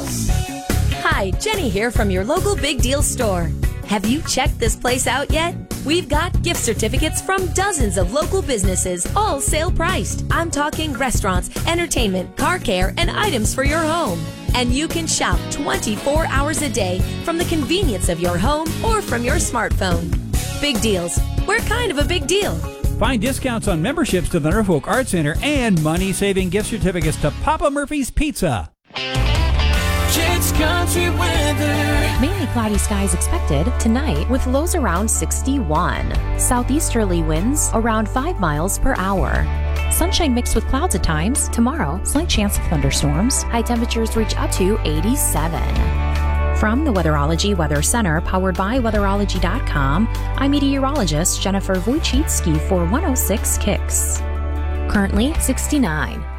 Deals. Hi, Jenny here from your local Big Deal store. Have you checked this place out yet? We've got gift certificates from dozens of local businesses, all sale priced. I'm talking restaurants, entertainment, car care, and items for your home. And you can shop 24 hours a day from the convenience of your home or from your smartphone. Big Deals. We're kind of a big deal. Find discounts on memberships to the Norfolk Art Center and money-saving gift certificates to Papa Murphy's Pizza. Kids Country Weather. Mainly cloudy skies expected tonight with lows around 61. Southeasterly winds around 5 miles per hour. Sunshine mixed with clouds at times. Tomorrow, slight chance of thunderstorms. High temperatures reach up to 87. From the Weatherology Weather Center, powered by Weatherology.com, I'm meteorologist Jennifer Wojcicki for 106 Kicks. Currently 69.